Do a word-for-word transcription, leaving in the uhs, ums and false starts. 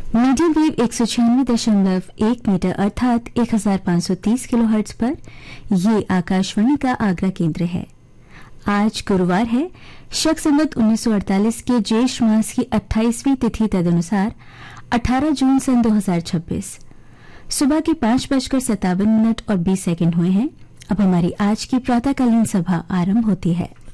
Medium wave एक सौ छियानवे दशमलव एक मीटर अर्थात एक हजार पाँच सौ तीस किलोहर्ट्ज पर ये आकाशवाणी का आगरा केंद्र है। आज गुरुवार है, शक संवत उन्नीस सौ अड़तालीस के ज्येष्ठ मास की अट्ठाईसवीं तिथि तदनुसार अठारह जून सन दो हजार छब्बीस। सुबह के पांच बजकर सत्तावन मिनट और बीस सेकंड हुए हैं। अब हमारी आज की प्रातःकालीन सभा आरंभ होती है।